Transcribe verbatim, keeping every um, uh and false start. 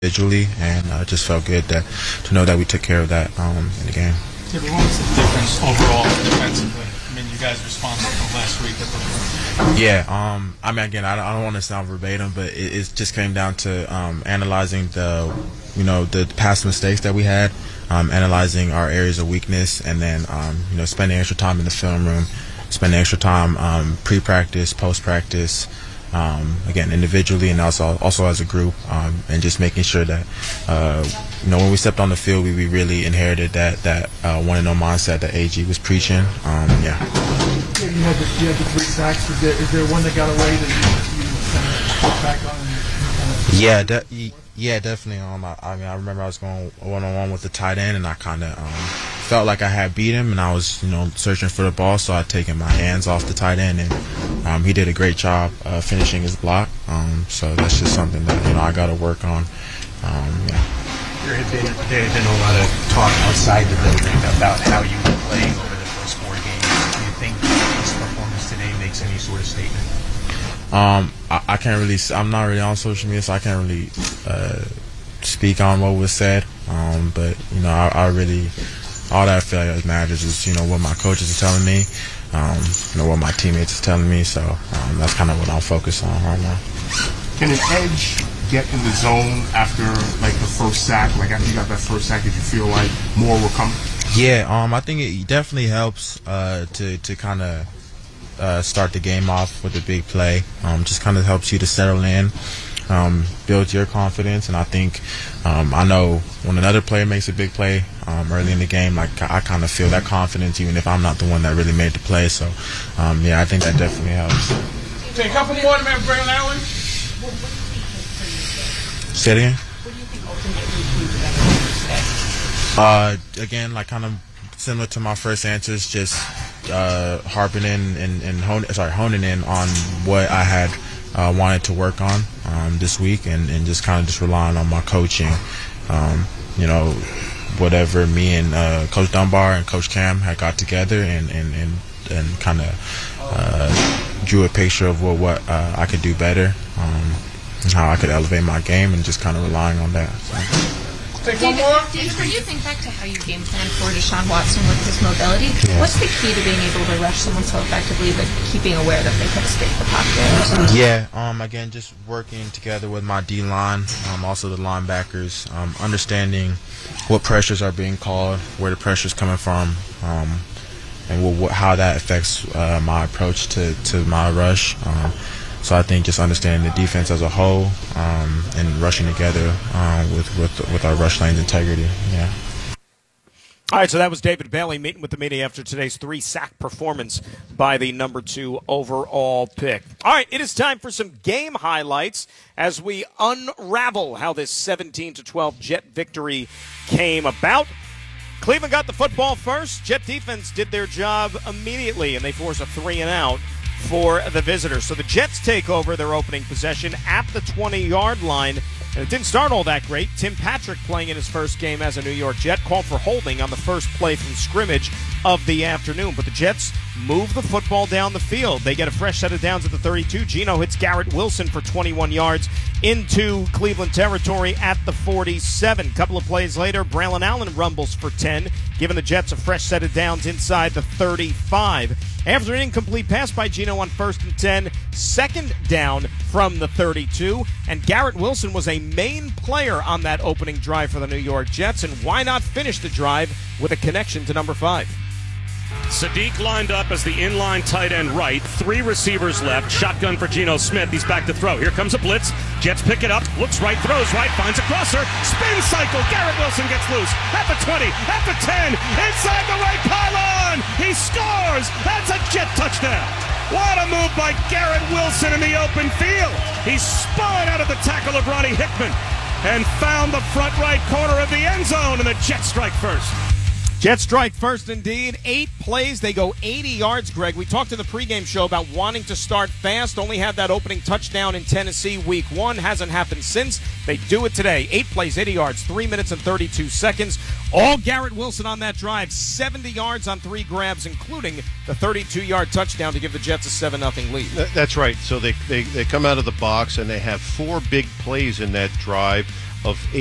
individually, and uh, it just felt good that to know that we took care of that um, in the game. Yeah, but what was the difference overall defensively? I mean, you guys responsible from last week at the Yeah, um, I mean, again, I don't, I don't want to sound verbatim, but it, it just came down to um, analyzing the, you know, the past mistakes that we had, um, analyzing our areas of weakness, and then, um, you know, spending extra time in the film room, spending extra time um, pre-practice, post-practice, um, again, individually and also also as a group, um, and just making sure that, uh, you know, when we stepped on the field, we, we really inherited that that uh, one and no mindset that A G was preaching. Um, yeah. Yeah, you had the you had the three sacks. Is there is there one that got away that you, you kind of put back on? And kind of Yeah, de- yeah, definitely. Um, I, I mean, I remember I was going one on one with the tight end, and I kind of um, felt like I had beat him, and I was, you know, searching for the ball, so I'd taken my hands off the tight end, and um, he did a great job uh, finishing his block. Um, so that's just something that, you know, I got to work on. Um, yeah. There had been there had been a lot of talk outside the building about how you were playing over the first four games. Do you think this performance today makes any sort of statement? Um, I, I can't really. I'm not really on social media, so I can't really uh, speak on what was said. Um, but you know, I, I really all that I feel like matters is, you know, what my coaches are telling me, um, you know, what my teammates are telling me. So um, that's kind of what I'm focused on right now. Can an edge get in the zone after like the first sack? Like after you got that first sack, did you feel like more will come? Yeah, um, I think it definitely helps uh, to to kind of uh, start the game off with a big play. Um, just kind of helps you to settle in, um, build your confidence, and I think um, I know when another player makes a big play um, early in the game, like I kind of feel that confidence even if I'm not the one that really made the play. So um, yeah, I think that definitely helps. Okay, a couple more, man, Braylon Allen. Say it again. Uh, again, like kind of similar to my first answers, just uh, harping in and, and hone, sorry, honing in on what I had uh, wanted to work on um, this week, and, and just kind of just relying on my coaching. Um, you know, whatever me and uh, Coach Dunbar and Coach Cam had got together, and and and, and kind of uh, drew a picture of what what uh, I could do better. Um, and how I could elevate my game, and just kind of relying on that. So. Take one more. David, when you think back to how you game plan for Deshaun Watson with his mobility, Yeah. what's the key to being able to rush someone so effectively, but keeping aware that they can escape the pocket? Yeah, um, again, just working together with my D-line, um, also the linebackers, um, understanding what pressures are being called, where the pressure's coming from, um, and what, what, how that affects uh, my approach to, to my rush. Um, So I think just understanding the defense as a whole, um, and rushing together um, with, with with our rush lane's integrity. Yeah. All right, so that was David Bailey meeting with the media after today's three-sack performance by the number two overall pick. All right, it is time for some game highlights as we unravel how this seventeen to twelve Jet victory came about. Cleveland got the football first. Jet defense did their job immediately, and they force a three and out for the visitors. So the Jets take over their opening possession at the twenty-yard line. And it didn't start all that great. Tim Patrick, playing in his first game as a New York Jet, called for holding on the first play from scrimmage of the afternoon. But the Jets move the football down the field. They get a fresh set of downs at the thirty-two. Geno hits Garrett Wilson for twenty-one yards into Cleveland territory at the forty-seven. A couple of plays later, Braylon Allen rumbles for ten, giving the Jets a fresh set of downs inside the thirty-five. After an incomplete pass by Geno on first and ten, second down from the thirty-two, and Garrett Wilson was a main player on that opening drive for the New York Jets, and why not finish the drive with a connection to number five? Sadiq lined up as the inline tight end right. Three receivers left. Shotgun for Geno Smith. He's back to throw. Here comes a blitz. Jets pick it up. Looks right, throws right, finds a crosser. Spin cycle. Garrett Wilson gets loose. At the twenty, at the ten, inside the right pylon. He scores. That's a Jet touchdown. What a move by Garrett Wilson in the open field. He spun out of the tackle of Ronnie Hickman and found the front right corner of the end zone, and the Jets strike first. Jets strike first indeed. Eight plays. They go eighty yards, Greg. We talked in the pregame show about wanting to start fast. Only had that opening touchdown in Tennessee week one. Hasn't happened since. They do it today. Eight plays, eighty yards, three minutes and thirty-two seconds. All Garrett Wilson on that drive. seventy yards on three grabs, including the thirty-two-yard touchdown to give the Jets a seven nothing lead. That's right. So they, they, they come out of the box, and they have four big plays in that drive. of eight.